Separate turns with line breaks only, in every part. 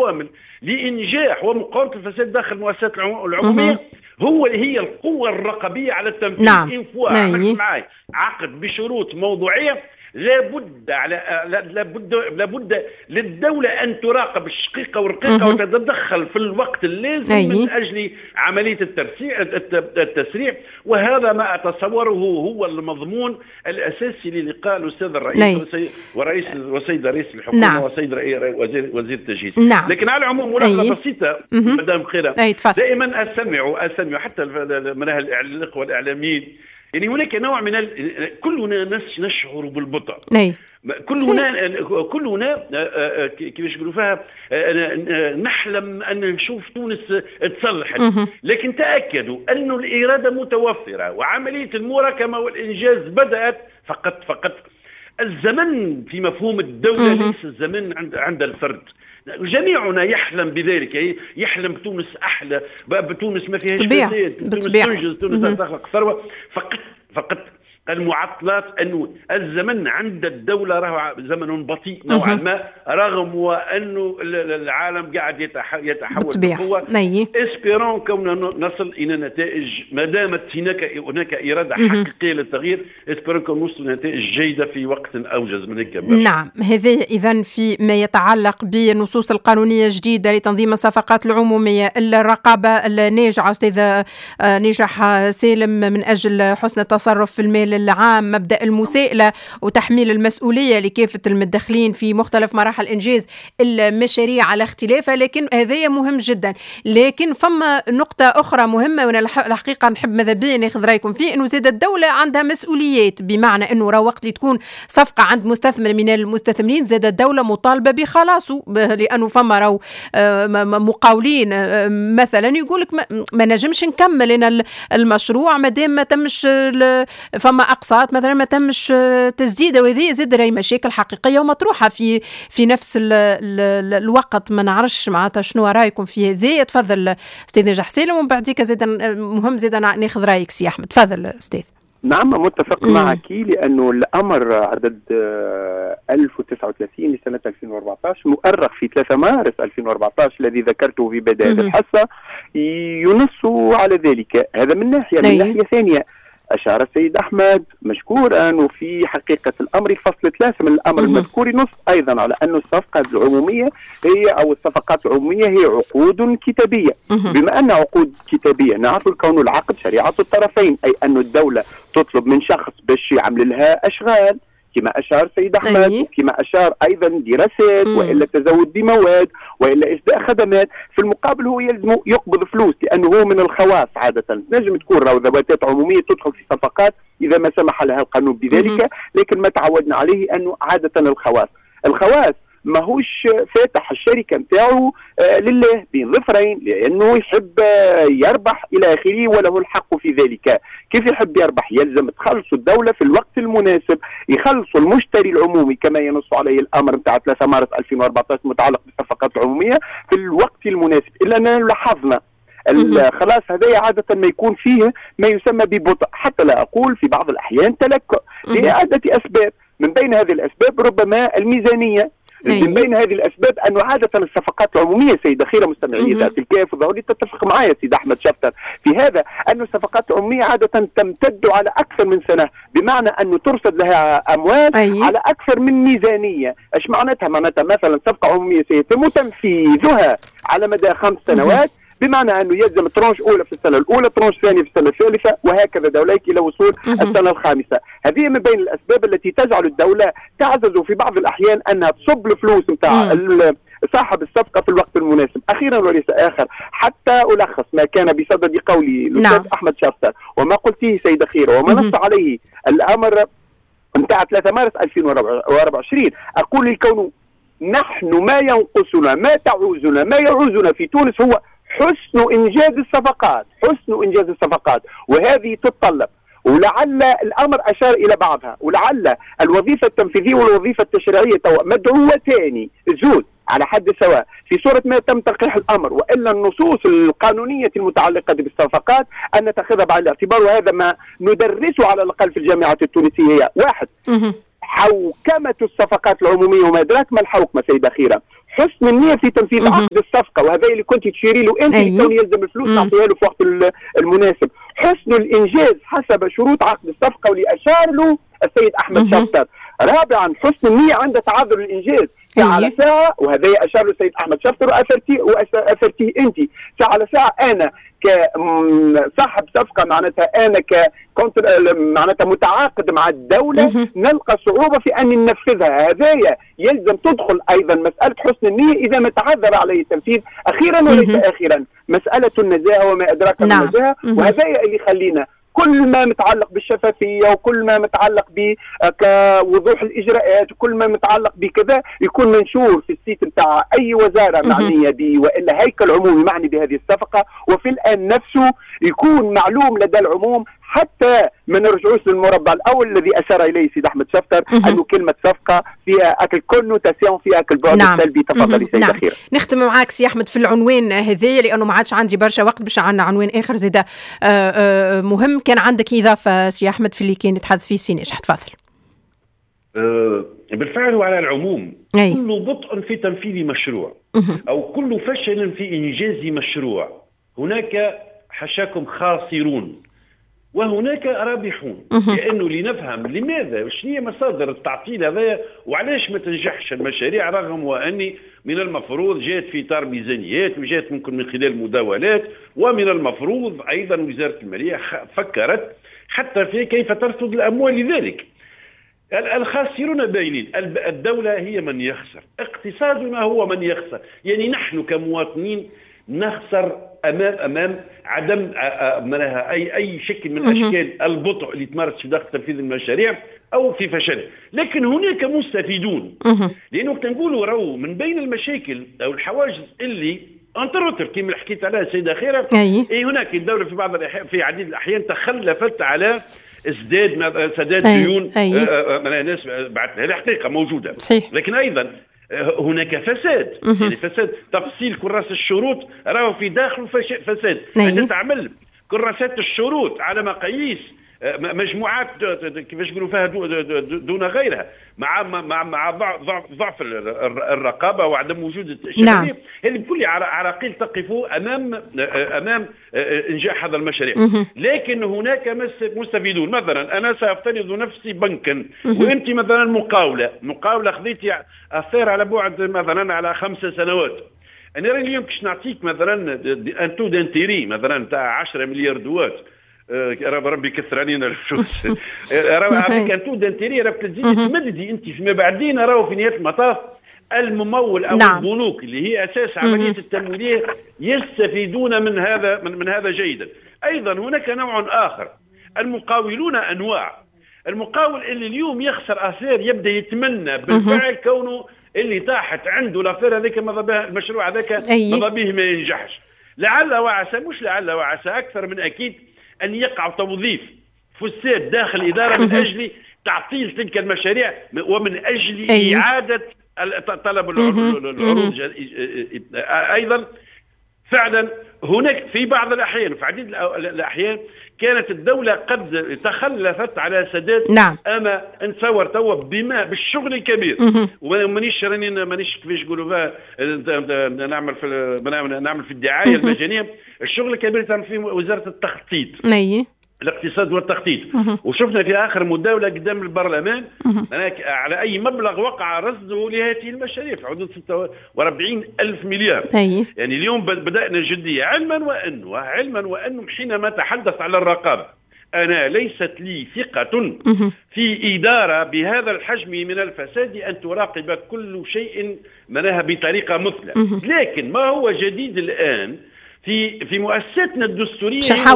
العوامل لإنجاح ومقاومة الفساد داخل المؤسسات العمومية هي القوة الرقابية على التنفيذ.
نعم.
عملت معي عقد بشروط موضوعية، لابد للدولة أن تراقب الشقيقة والرقيقة وتتدخل في الوقت اللازم من أجل عملية التسريع. وهذا ما أتصوره هو المضمون الأساسي للقاء الأستاذ الرئيس وسيد رئيس الحكومة وسيد وزير التجهيز. لكن على العموم ملاحظة بسيطة مدام خيرة، دائما أسمع حتى من الإخوة الإعلاميين، يعني هناك نوع من كلنا نشعر بالبطء. كلنا كيفاش يقولوا فيها نحلم أن نشوف تونس تصلحت، لكن تأكدوا أن الإرادة متوفرة وعملية المراكمة والإنجاز بدأت. فقط الزمن في مفهوم الدولة ليس الزمن عند الفرد. جميعنا يحلم بذلك، يحلم بتونس أحلى، بتونس ما فيهاش فساد، تونس تنجز، تونس تخلق ثروة. فقط المعطلات أنه الزمن عند الدولة راه زمن بطيء نوعا ما، رغم وأنه العالم قاعد يتحول بقوة. اسبيرون كوننا نصل إلى نتائج، ما دامت هناك إرادة حقيقية للتغيير، اسبيرون كون نوصل نتائج جيدة في وقت أوجز من هيك.
نعم، هذا إذن فيما يتعلق بالنصوص القانونية الجديدة لتنظيم الصفقات العمومية. الرقابة الناجعة أستاذ نجح سالم من أجل حسن التصرف في المال العام، مبدأ المساءلة وتحميل المسؤولية لكافة المدخلين في مختلف مراحل إنجاز المشاريع على اختلافها، لكن هذا مهم جدا. لكن فما نقطة أخرى مهمة وأنا الحقيقة نحب ماذا بيا ناخذ رأيكم فيه، إنه زاد الدولة عندها مسؤوليات، بمعنى إنه وقت اللي تكون صفقة عند مستثمر من المستثمرين زاد الدولة مطالبة بخلاصه، لأنه فما مقاولين مثلا يقولك ما نجمش نكمل لنا المشروع ما دام ما تمش فما أقساط مثلا ما تمش تسديده، وهذه زاد راهي مشاكل حقيقية ومطروحة في نفس الوقت. ما نعرفش معناتها شنو رايكم في هذه. تفضل أستاذ نجاح سالم ومن بعديك زاد مهم زاد ناخذ رايك سي أحمد. تفضل أستاذ.
نعم، متفق معك، لأنه الأمر عدد 1039 لسنة 2014 مؤرخ في 3 مارس 2014 الذي ذكرته في بداية الحصة ينص على ذلك. هذا من ناحية. من ناحية ثانية أشار السيد أحمد مشكورا، وفي حقيقة الأمر فصل 3 من الأمر المذكور ينص أيضا على أن الصفقات العمومية أو الصفقات العمومية هي عقود كتابية. بما أن عقود كتابية نعرف كون العقد شريعة الطرفين، أي أن الدولة تطلب من شخص باش يعمل لها أشغال كما أشار سيد أحمد، وكما أشار أيضا دراسات وإلا تزود بمواد وإلا إسداء خدمات. في المقابل هو يلزم يقبض فلوس، لأنه هو من الخواص. عادة نجم تكون ذواتات عمومية تدخل في صفقات إذا ما سمح لها القانون بذلك، لكن ما تعودنا عليه أنه عادة الخواص ماهوش فاتح الشركة نتاعو لله بين ظفرين، لأنه يحب يربح إلى آخره وله الحق في ذلك. كيف يحب يربح؟ يلزم تخلص الدولة في الوقت المناسب، يخلص المشتري العمومي كما ينص عليه الأمر نتاع 3 مارس 2014 متعلق بالصفقات العمومية في الوقت المناسب. إلا أننا لاحظنا خلاص هذا عادة ما يكون فيه ما يسمى ببطء، حتى لا أقول في بعض الأحيان تلكؤ، لعدة أسباب. من بين هذه الأسباب ربما الميزانية، من بين هذه الأسباب أنه عادة الصفقات العمومية سيدة خيرة مستمعية ذات الكاف وظهوري تتفق معي سيد أحمد شفتر في هذا، أن الصفقات العمومية عادة تمتد على أكثر من سنة، بمعنى أنه ترصد لها أموال على أكثر من ميزانية. إيش معناتها؟ معناتها مثلا صفقة عمومية سيتم تنفيذها على مدى 5 سنوات، بمعنى أنه يلزم ترونش أولى في السنة الأولى، ترونش ثانية في السنة الثالثة، وهكذا دوليك إلى وصول السنة الخامسة. هذه من بين الأسباب التي تجعل الدولة تعزز في بعض الأحيان أنها تصب الفلوس نتاع صاحب الصفقة في الوقت المناسب. أخيرا وليس آخر، حتى ألخص ما كان بصدد قولي الأستاذ أحمد شفتر وما قلته سيدة خيرة وما نص عليه الأمر نتاع 3 مارس 2024. أقول الكون نحن ما ينقصنا ما تعوزنا ما يعوزنا في تونس هو حسن إنجاز الصفقات، وهذه تتطلب، ولعل الأمر أشار إلى بعضها، ولعل الوظيفة التنفيذية والوظيفة التشريعية مدعوتان زود على حد سواء في صورة ما تم تلقيح الأمر، وإلا النصوص القانونية المتعلقة بالصفقات أن نتخذها بعين الاعتبار. وهذا ما ندرسه على الأقل في الجامعات التونسية. هي 1 حوكمة الصفقات العمومية، وما أدراك ما الحوكمة سيدة خيرة؟ حسن النية في تنفيذ عقد الصفقة، وهذا اللي كنت تشيري له أنت، كون يلزم الفلوس نعطيها له في وقت المناسب. حسن الإنجاز حسب شروط عقد الصفقة واللي أشار له السيد أحمد شفتر. رابعا حسن النية عند تعذر الإنجاز ساعة على ساعة، وهذا أشار له السيد أحمد شفتر وأثرتيه أنت. ساعة على ساعة أنا كصاحب صفقة معناتها أنا معناتها متعاقد مع الدولة نلقى صعوبة في أن ننفذها. هذايا يلزم تدخل أيضا مسألة حسن النية إذا ما تعذر عليه التنفيذ أخيرا وليس آخرا مسألة النزاهة وما أدراك ما النزاهة. وهذايا اللي يخلينا كل ما متعلق بالشفافية وكل ما متعلق بوضوح الإجراءات وكل ما متعلق بكذا يكون منشور في السيت نتاع أي وزارة معنية به وإلا هيكل عمومي معني بهذه الصفقة، وفي الآن نفسه يكون معلوم لدى العموم حتى ما نرجعوش للمربع الأول الذي أشار إليه سيد أحمد شفتر أنه كلمة صفقة فيها أكل كونوتاسيون فيها أكل بعد سلبي. تفضلي سيد أخيرا.
نختم معاك سي أحمد في العنوان هذه لأنه ما عادش عندي برشا وقت باش عندنا عنوان آخر زيدا مهم. كان عندك إضافة سي أحمد في اللي كان يتحدث فيه سي ناجح، تفضل.
بالفعل وعلى العموم كل بطء في تنفيذ مشروع أو كل فشل في إنجاز مشروع هناك حشاكم خاسرون وهناك رابحون. لأنه لنفهم لماذا شنو هي مصادر التعطيل هذا وعلاش ما تنجحش المشاريع، رغم وأني من المفروض جاءت في إطار ميزانيات وجاءت ممكن من خلال مداولات، ومن المفروض أيضا وزارة المالية فكرت حتى في كيف ترصد الأموال لذلك. الخاسرون باينين، الدولة هي من يخسر، اقتصادنا هو من يخسر. يعني نحن كمواطنين نخسر امام عدم اي شكل من اشكال البطء اللي تمارس في داخل تنفيذ المشاريع او في فشل. لكن هناك مستفيدون، لانه كنقولوا راهو من بين المشاكل او الحواجز اللي انترتر كما حكيت عليها السيده خيره، هناك الدوله في بعض الاحيان في عديد الاحيان تخلفت على سداد ديون ناس بعد. هذه حقيقه موجوده صحيح. لكن ايضا هناك فساد، يعني فساد تفصيل كراسة الشروط راهو في داخل فساد. أنت تعمل كراسات الشروط على مقاييس مجموعات كيفاش يقولوا فيها دون غيرها، مع ضعف الرقابه وعدم وجود الشفافيه. هذه بكل عراقيل تقف امام انجاح هذا المشاريع. لكن هناك مستفيدون. مثلا انا سافترض نفسي بنكا وانت مثلا مقاوله خذيتي اثار على بعد مثلا على 5 سنوات. انا اليوم باش نعطيك مثلا ان تو دانتيري مثلا تاع 10 مليار دوات، ربي يكثر علينا الفلوس. راهو انتو دانتيري راك تزيد تمددي انت فيما بعدين. راهو في نهايه المطاف الممول او البنوك اللي هي اساس عمليه التمويليه يستفيدون من هذا جيدا. ايضا هناك نوع اخر، المقاولون انواع. المقاول اللي اليوم يخسر اثار يبدا يتمنى بالفعل كونه اللي طاحت عنده الاثار هذيك المشروع هذاك ماذا به ما ينجحش. لعل وعسى، مش لعل وعسى، اكثر من اكيد أن يقع توظيف فساد داخل الإدارة من أجل تعطيل تلك المشاريع ومن أجل إعادة طلب العروض. أيضا فعلا هناك في بعض الأحيان وفي عديد الأحيان كانت الدولة قد تخلفت على سداد. أما نتصور توا بالشغل الكبير ومانيش كيفاش يقولوا نعمل في الدعاية المجانية. الشغل الكبير كان في وزارة التخطيط الاقتصاد والتخطيط، وشفنا في آخر مداولة قدام البرلمان على أي مبلغ وقع رصده لهذه المشاريع في حدود 46 ألف مليار. يعني اليوم بدأنا جدية، علما وأنه حينما تحدث على الرقابة أنا ليست لي ثقة في إدارة بهذا الحجم من الفساد أن تراقب كل شيء منها بطريقة مثلى. لكن ما هو جديد الآن في مؤسساتنا الدستورية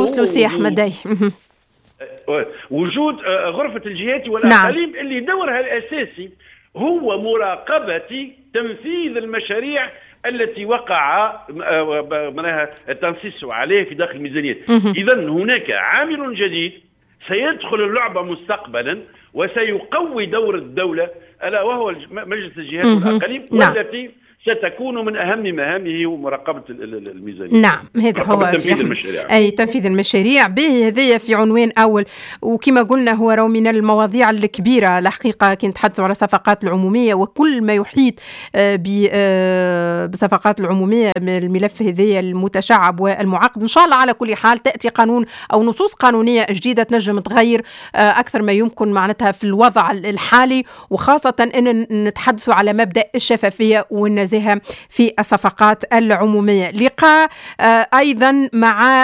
وجود غرفة الجهات والأقاليم اللي دورها الأساسي هو مراقبة تنفيذ المشاريع التي وقع منها التنصيص عليه في داخل الميزانيات. إذن هناك عامل جديد سيدخل اللعبة مستقبلا وسيقوي دور الدولة ألا وهو مجلس الجهات والأقاليم، والتي ستكون من أهم مهامه مراقبة الميزانية.
نعم، هذا هو
تنفيذ المشاريع.
أي تنفيذ المشاريع. به هذايا في عنوان أول، وكما قلنا هو رو من المواضيع الكبيرة الحقيقة كي نتحدثوا على الصفقات العمومية وكل ما يحيط بصفقات العمومية من الملف هذايا المتشعب والمعقد. إن شاء الله على كل حال تأتي قانون أو نصوص قانونية جديدة تنجم تغير أكثر ما يمكن معناتها في الوضع الحالي، وخاصة أن نتحدثوا على مبدأ الشفافية والنزاهة في الصفقات العمومية. لقاء أيضا مع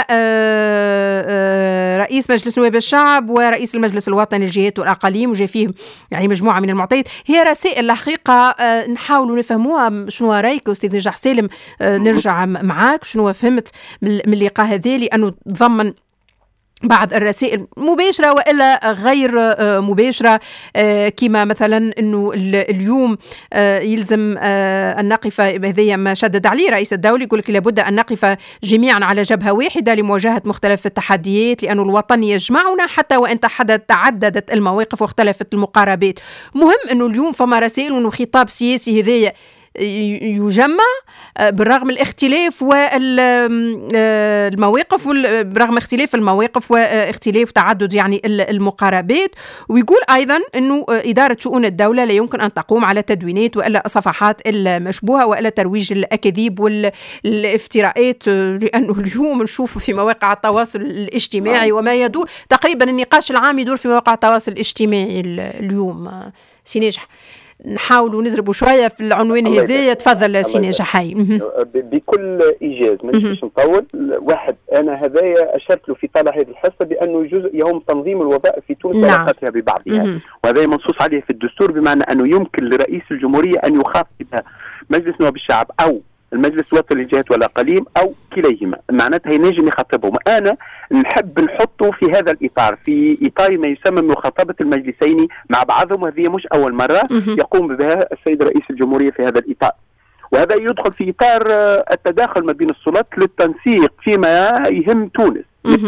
رئيس مجلس نواب الشعب ورئيس المجلس الوطني للجهات والأقاليم، وجاء فيه يعني مجموعة من المعطيات. هي رسائل الحقيقة نحاول نفهموها. شنو رأيك أستاذ نجاح سالم؟ نرجع معاك، شنو فهمت من اللقاء هذا، لأنه ضمن بعض الرسائل مباشرة وإلا غير مباشرة، كما مثلا أنه اليوم يلزم أن نقف، هذا ما شدد عليه رئيس الدولة، يقول لك لابد أن نقف جميعا على جبهة واحدة لمواجهة مختلف التحديات، لأن الوطن يجمعنا حتى وإن تعددت المواقف واختلفت المقاربات. مهم أنه اليوم فما رسائل وأنه خطاب سياسي هذايا يجمع بالرغم الاختلاف والمواقف، برغم اختلاف المواقف واختلاف تعدد يعني المقاربات. ويقول أيضا أنه إدارة شؤون الدولة لا يمكن أن تقوم على تدوينات وإلا صفحات المشبوهة وإلا ترويج الأكاذيب والافتراءات، لأنه اليوم نشوف في مواقع التواصل الاجتماعي وما يدور تقريبا النقاش العام يدور في مواقع التواصل الاجتماعي اليوم. سيناجح نحاولوا نزربوا شويه في العنوان هذا. تفضل سيناجح. حي
بكل ايجاز مانيش نطول. واحد، انا هذايا اشرت له في طالع هذه الحصه بانه جزء يهم تنظيم الوظائف في تونس وعلاقاتها ببعضها، وهذا منصوص عليه في الدستور، بمعنى انه يمكن لرئيس الجمهوريه ان يخاطب مجلس نواب الشعب او المجلس الوطني للجهات والأقاليم أو كليهما، معناتها ينجم يخاطبهم. أنا نحب نحطه في هذا الإطار، في إطار ما يسمى مخاطبة المجلسين مع بعضهم، وهذه مش أول مرة يقوم بها السيد رئيس الجمهورية في هذا الإطار، وهذا يدخل في إطار التداخل ما بين السلطات للتنسيق فيما يهم تونس،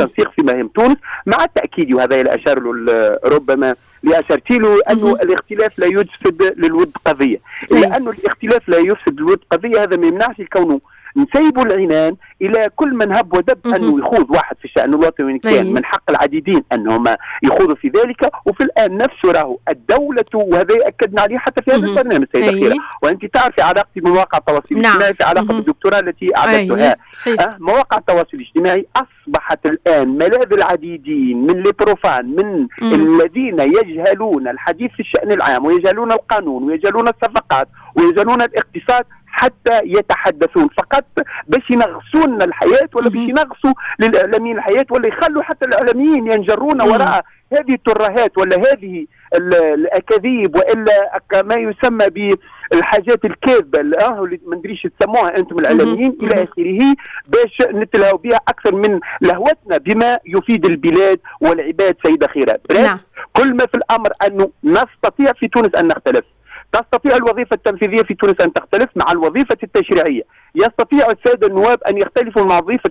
مع التأكيد، وهذا اللي أشار له ربما اللي أشرت له، أنه الاختلاف لا يفسد للود قضية، إلا أنه الاختلاف لا يفسد للود قضية. هذا ما يمنعش كونه نسيبوا العنان إلى كل من هب ودب أنه يخوض واحد في الشأن الوطني، كان من حق العديدين أنهم يخوضوا في ذلك. وفي الآن نفسه راهو الدولة، وهذا أكدنا عليه حتى في هذا البرنامج سيدة خيرة، وأنت تعرفي علاقتي بمواقع التواصل الاجتماعي في علاقة بالدكتوراه التي أعددتها. مواقع التواصل الاجتماعي أصبحت الآن ملاذ العديدين من البروفان، من الذين يجهلون الحديث في الشأن العام ويجهلون القانون ويجهلون الصفقات ويجهلون الاقتصاد، حتى يتحدثون فقط باش ينغصون الحياة، ولا باش ينغصوا للإعلاميين الحياة، ولا يخلوا حتى الإعلاميين ينجرون وراء هذه الترهات ولا هذه الأكاذيب، وإلا ما يسمى بالحاجات الكاذبة اللي ما ندريش تسموها أنتم الإعلاميين إلى آخره، باش نتلهوا بها أكثر من لهوتنا بما يفيد البلاد والعباد. سيدة خيرة، كل ما في الأمر أنه نستطيع في تونس أن نختلف، تستطيع الوظيفة التنفيذية في تونس أن تختلف مع الوظيفة التشريعية، يستطيع السادة النواب أن يختلفوا مع الوظيفة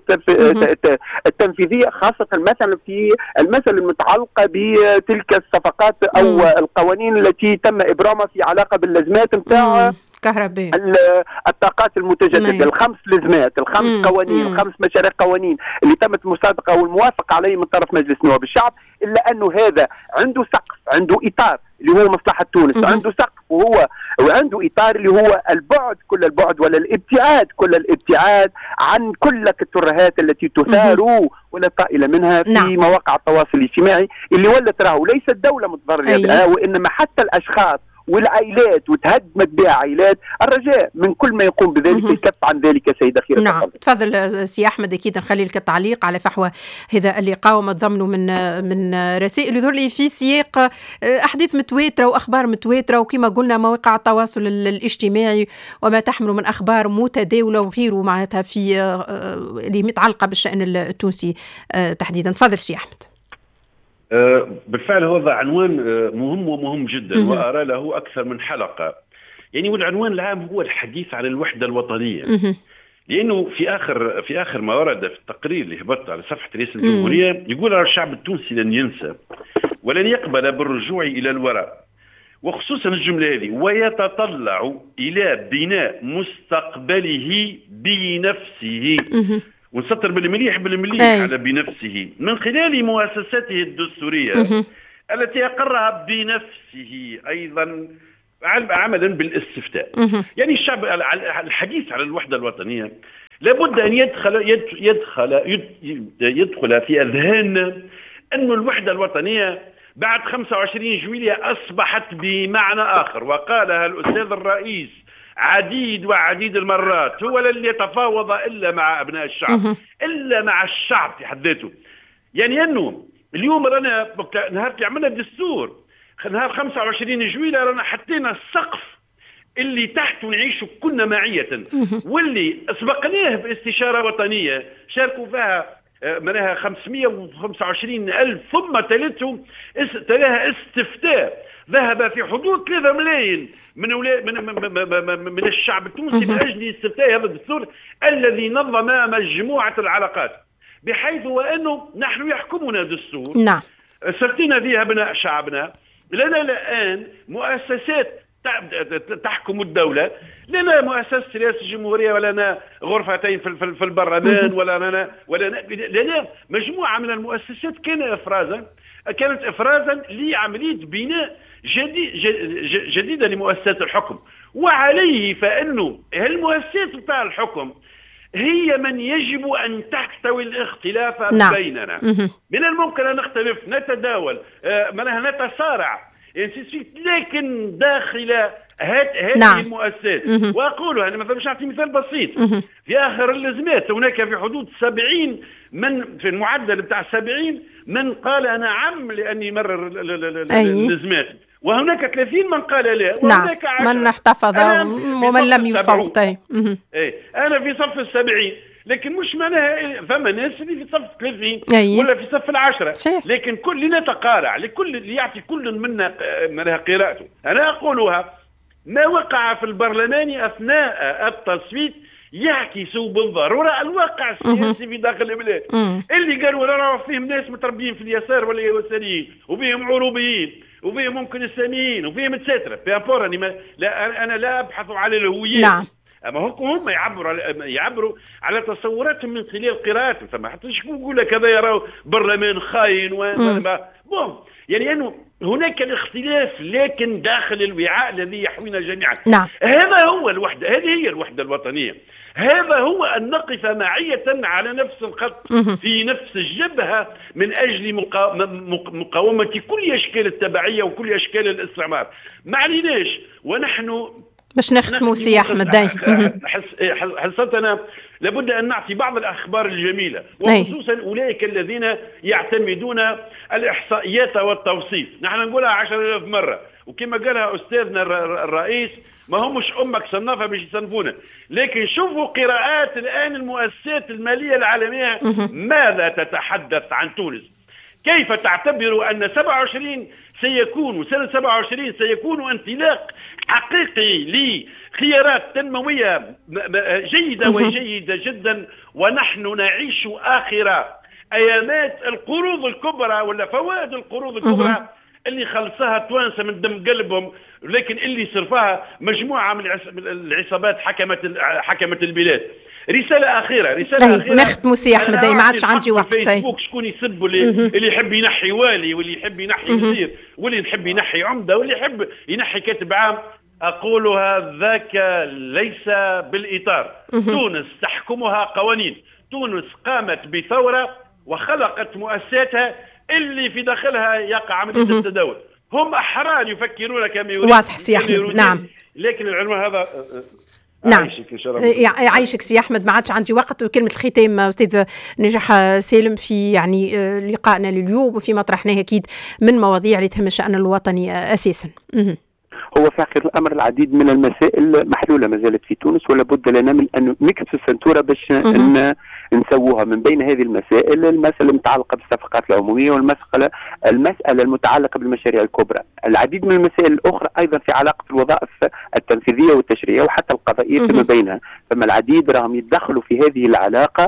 التنفيذية، خاصة مثلا في المسألة المتعلقة بتلك الصفقات أو القوانين التي تم إبرامها في علاقة باللزمات نتاع
كهرباء،
الطاقات المتجددة، الخمس لزمات، الخمس قوانين، الخمس مشاريع قوانين اللي تمت المصادقة والموافقة عليه من طرف مجلس نواب الشعب. إلا أنه هذا عنده سقف، عنده إطار اللي هو مصلحة تونس، وعنده سقف وعنده إطار اللي هو البعد كل البعد ولا الابتعاد كل الابتعاد عن كل الترهات التي تثار ولا طائلة منها في مواقع التواصل الاجتماعي، اللي ولت راهو ليس الدولة متضررة بها، وإنما حتى الأشخاص والعائلات، وتهدمت بها عائلات. الرجاء من كل ما يقوم بذلك الكف عن ذلك. سيدة خيرة،
نعم تفضل سي أحمد. أكيد نخلي لك التعليق على فحوى هذا اللقاء وما تضمنه من رسائل يظهر لي في سياق أحداث متواترة وأخبار متواترة، وكما قلنا مواقع التواصل الاجتماعي وما تحمله من أخبار متداولة وغيره معناتها في اللي متعلقة بالشأن التونسي تحديدا. تفضل سي أحمد.
بالفعل هذا عنوان مهم ومهم جدا، وأرى له أكثر من حلقة. يعني والعنوان العام هو الحديث عن الوحدة الوطنية، لأنه في آخر ما ورد في التقرير اللي هبط على صفحة رئيس الجمهورية يقول الشعب التونسي لن ينسى ولن يقبل بالرجوع إلى الوراء، وخصوصا الجملة هذه ويتطلع إلى بناء مستقبله بنفسه، ونسطر بالمليح على بنفسه من خلال مؤسساته الدستورية التي أقرها بنفسه أيضا عملا بالاستفتاء. يعني الشعب الحديث على الوحدة الوطنية لابد أن يدخل في أذهاننا أن الوحدة الوطنية بعد 25 جويلية أصبحت بمعنى آخر، وقالها الأستاذ الرئيس عديد المرات، هو لن يتفاوض إلا مع أبناء الشعب، إلا مع الشعب في حد ذاته. يعني أنه اليوم رانا نهار اللي عملنا الدستور نهار 25 جويلية رانا حطينا السقف اللي تحته نعيشه كنا معية، واللي أسبقناه باستشارة وطنية شاركوا فيها منها 525,000، ثم تلاها استفتاء ذهب في حدود 3 ملايين من الشعب التونسي من أجل استفتاء هذا الدستور الذي نظم مجموعة العلاقات، بحيث وأنه نحن يحكمنا دستور.
نعم.
سرتنا فيها أبناء شعبنا، لنا الآن مؤسسات تحكم الدولة، لنا مؤسسة رئاسة الجمهورية، ولنا غرفتين في البرلمان، لنا مجموعة من المؤسسات كانت إفرازا لعملية بناء جديدة لمؤسسات الحكم. وعليه فإنه هالمؤسسات بتاع الحكم هي من يجب أن تحتوي الاختلاف بيننا. من الممكن أن نختلف، نتداول، نتصارع، لكن داخل هذه المؤسسات. وأقولها أنا مثلا، مش أعطي مثال بسيط، في آخر الأزمات هناك في حدود 70 من في المعدل بتاع 70 من قال نعم لأن يمرر الأزمات، وهناك 30 من قال لا، وهناك
من احتفظ ومن لم يصوت.
أنا في صف 70، لكن مش معناها ثم ناس اللي في صف 30 ولا في صف 10، لكن كل نتقارع، لكل يعطي كل منا قراءته. أنا أقولها ما وقع في البرلمان أثناء التصويت يعكس بالضرورة الواقع السياسي في داخل البلاد. اللي قالوا راه فيهم ناس متربيين في اليسار ولا يساريين، وفيهم عروبيين، وفيهم ممكن اسلاميين، وفيهم اتسترا بيامبور. أنا لا أبحث على الهوية.
نعم.
أما هم يعبروا على تصوراتهم من خلال قراءاتهم. فما حتى شكون يقول لك هذا يراو برلمان خاين يعني أنه هناك الاختلاف لكن داخل الوعاء الذي يحوينا جميعا.
نعم.
هذا هو الوحدة، هذه هي الوحدة الوطنية. هذا هو أن نقف معية على نفس الخط في نفس الجبهة من أجل مقاومة كل أشكال التبعية وكل أشكال الاستعمار. ما عليناش ونحن
باش نختموا سي أحمد داي
حصتنا لابد أن نعطي بعض الأخبار الجميلة، وخصوصا أولئك الذين يعتمدون الإحصائيات والتوصيف. نحن نقولها 10,000 مرة، وكما قالها أستاذنا الرئيس ما هم مش أمك صنفها باش يصنفونا، لكن شوفوا قراءات الآن المؤسسات المالية العالمية ماذا تتحدث عن تونس. كيف تعتبر أن 27 سنة 27 سيكون انطلاق حقيقي لخيارات تنموية جيدة وجيدة جدا، ونحن نعيش آخر أيامات القروض الكبرى ولا فوائد القروض الكبرى اللي خلصها توانسة من دم قلبهم، لكن اللي صرفها مجموعة من العصابات حكمت البلاد. رسالة أخيرة
نختموا سي أحمد داي، ما عادش عندي وقت.
فيسبوك شكون يسب اللي يحب ينحي والي، واللي يحب ينحي وزير، واللي يحب ينحي عمدة، واللي يحب ينحي كاتب عام. أقولها ذاك ليس بالإطار. تونس تحكمها قوانين، تونس قامت بثورة وخلقت مؤسساتها اللي في داخلها يقع عملية التداول. هم أحرار يفكرون كما يريدون.
واضح سي أحمد. نعم.
لكن العلم هذا
نعم يعيشك سي أحمد. ما عادش عندي وقت. وكلمة الختام أستاذ نجاح سالم في يعني لقائنا لليوم، وفي مطرحنا أكيد من مواضيع اللي تهم الشأن الوطني أساسا.
هو في آخر الأمر العديد من المسائل محلولة ما زالت في تونس، ولا بد لنا من أن نكتب السنتورة باش نسووها. من بين هذه المسائل المسألة المتعلقة بالصفقات العمومية، والمسألة المتعلقة بالمشاريع الكبرى. العديد من المسائل الأخرى أيضا في علاقة الوظائف التنفيذية والتشريعية وحتى القضائية فيما بينها. فما العديد راهم يتدخلوا في هذه العلاقة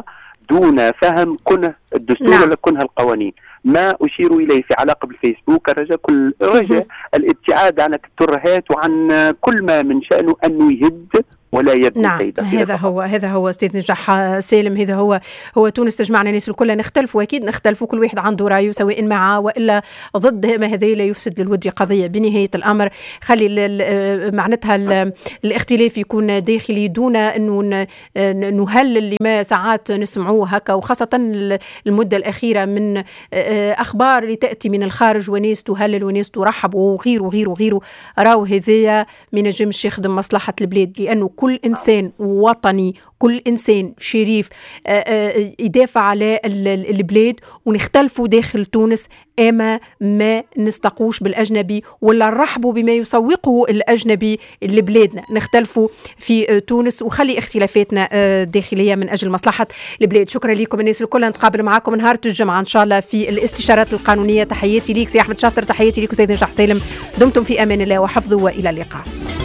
دون فهم كنه الدستور ولا كنه القوانين. ما أشير إليه في علاقة بالفيسبوك الرجاء الابتعاد عن الترهات وعن كل ما من شأنه أنه يهد ولا يبني.
نعم، هذا هو استاذ نجاح سالم. هذا هو تونس تجمعنا الناس الكل. نختلفوا اكيد، نختلفوا، كل واحد عنده رايه سواء معه والا ضد. ما هذا لا يفسد للود قضيه. بنهايه الامر خلي معناتها الاختلاف يكون داخلي دون انه نهلل لما ساعات نسمعوه هكا، وخاصه المده الاخيره من اخبار اللي تاتي من الخارج وناس تهلل وناس ترحب وغيره. راهو هذايا ما ينجمش يخدم مصلحه البلاد، لانه كل إنسان وطني، كل إنسان شريف يدافع على البلاد. ونختلفوا داخل تونس، أما ما نستقوش بالأجنبي ولا نرحبوا بما يسوقه الأجنبي لبلادنا. نختلفوا في تونس وخلي اختلافاتنا داخلية من أجل مصلحة البلاد. شكرا لكم الناس الكل. نتقابل معكم نهار الجمعة إن شاء الله في الاستشارات القانونية. تحياتي ليك سي أحمد شاطر، تحياتي ليك سيد نجاح سالم. دمتم في أمان الله وحفظه، وإلى اللقاء.